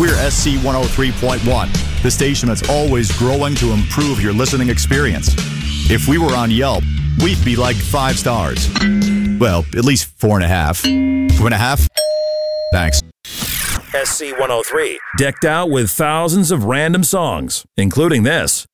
We're SC 103.1, the station that's always growing to improve your listening experience. If we were on Yelp, we'd be like 5 stars. Well, at least 4.5. 2.5? Thanks. SC 103, decked out with thousands of random songs, including this.